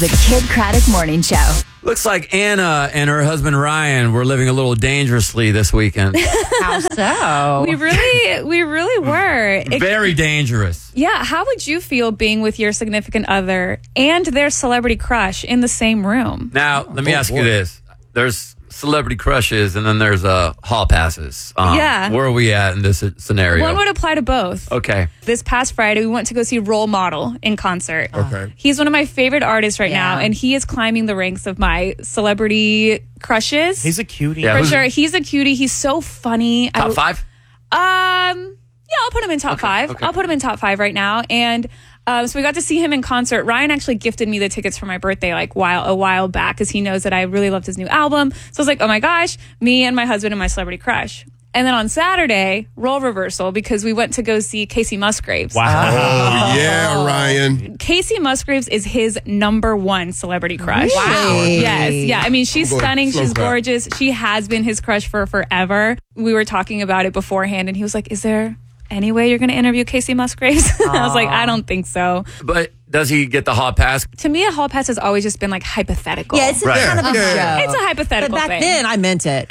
the Kid Craddock Morning Show. Looks like Anna and her husband Ryan were living a little dangerously this weekend. How so? We really were. Very dangerous. Yeah. How would you feel being with your significant other and their celebrity crush in the same room? Now, let me ask you this. There's celebrity crushes and then there's hall passes. Yeah. Where are we at in this scenario? One would apply to both. Okay. This past Friday, we went to go see Role Model in concert. Okay. He's one of my favorite artists right now, and he is climbing the ranks of my celebrity crushes. He's a cutie. Yeah, For who's- sure. He's a cutie. He's so funny. Top five? Yeah, I'll put him in top five. okay. I'll put him in top five right now. And so we got to see him in concert. Ryan actually gifted me the tickets for my birthday like a while back because he knows that I really loved his new album. So I was like, oh my gosh, me and my husband and my celebrity crush. And then on Saturday, role reversal because we went to go see Casey Musgraves. Wow. Oh, yeah, Ryan. Casey Musgraves is his number one celebrity crush. Wow. Yes. Yeah. I mean, she's Slow stunning. She's clap. gorgeous. She has been his crush for forever. We were talking about it beforehand, and he was like, is there any way you're going to interview Casey Musgraves? I was like, I don't think so. But does he get the hall pass? To me, a hall pass has always just been like hypothetical. Yeah, it's Right. kind of a Yeah. joke. It's a But hypothetical back thing. then, I meant it.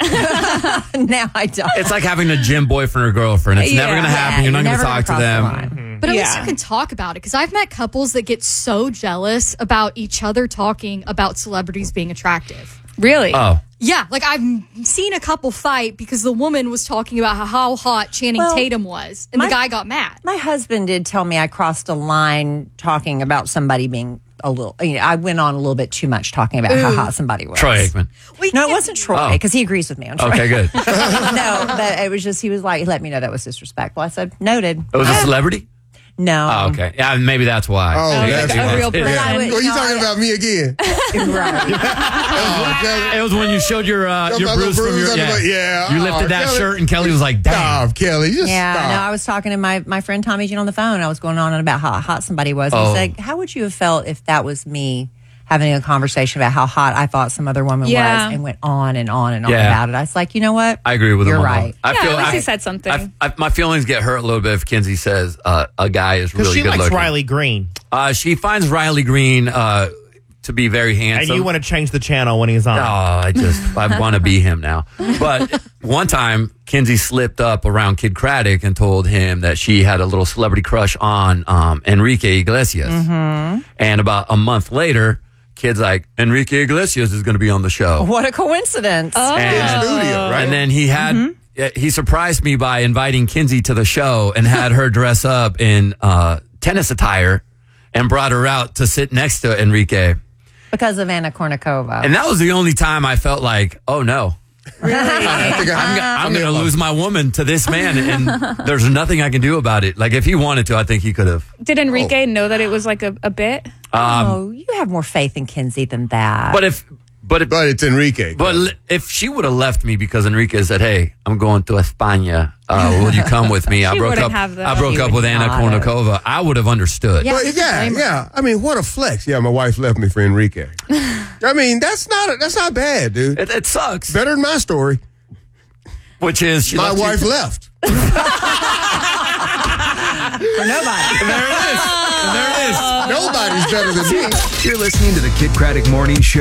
Now I don't. It's like having a gym boyfriend or girlfriend. It's never going to happen. You're not going to talk to them. But at least Yeah. you can talk about it. Because I've met couples that get so jealous about each other talking about celebrities being attractive. Really? Oh. Yeah, like I've seen a couple fight because the woman was talking about how hot Channing Well, Tatum was, and my- the guy got mad. My husband did tell me I crossed a line talking about somebody being a little. I went on a little bit too much talking about how hot somebody was. Troy Aikman. No, it wasn't Troy Oh. because he agrees with me on Troy. Okay, good. No, but it was just he was like, he let me know that was disrespectful. I said, noted. It was a celebrity? No. Oh, okay. Yeah, maybe that's why. Oh, that's a real it. person. I would- Well, you no, talking I- about me again? Right. Kelly. It was when you showed your my bruise little from bruise your under my- yeah. You lifted that Kelly. shirt and Kelly was like, damn. Stop, Kelly. Just Yeah, stop. no, I was talking to my friend Tommy Jean on the phone. I was going on about how hot somebody was. And Oh. he said, how would you have felt if that was me having a conversation about how hot I thought some other woman Yeah. was and went on and on and on Yeah. about it? I was like, you know what? I agree with him. You're on that. right. I Yeah, at least he said something. my feelings get hurt a little bit if Kinsey says a guy is Because really she good likes looking. Riley Green. She finds Riley Green to be very handsome. And you want to change the channel when he's on. I want to be him now. But one time, Kinsey slipped up around Kid Craddock and told him that she had a little celebrity crush on Enrique Iglesias. Mm-hmm. And about a month later, Kid's like, Enrique Iglesias is going to be on the show. What a coincidence. And, studio, right? and then he had Mm-hmm. he surprised me by inviting Kinsey to the show and had her dress up in tennis attire and brought her out to sit next to Enrique. Because of Anna Kournikova. And that was the only time I felt like, oh no. I think I'm going to lose my woman to this man, and there's nothing I can do about it. Like, if he wanted to, I think he could have. Did Enrique know that it was like a bit? Oh, you have more faith in Kinsey than that. But if it's Enrique. if she would have left me because Enrique said, "Hey, I'm going to España. Will you come with me?" I She broke wouldn't up. have though. I broke She up would with Anna not have. Kournikova. I would have understood. Yeah. But yeah. I mean, what a flex. Yeah, my wife left me for Enrique. I mean, that's not bad, dude. It sucks. Better than my story. Which is she My left you- wife left. For nobody. There it is. There it is. Nobody's better than me. You're listening to the Kid Craddock Morning Show.